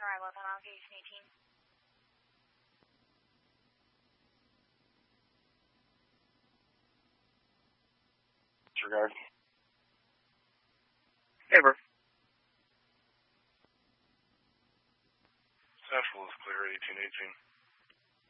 arrival at Honolulu, Houston 18. Disregard. Ever. Central is clear, 1818.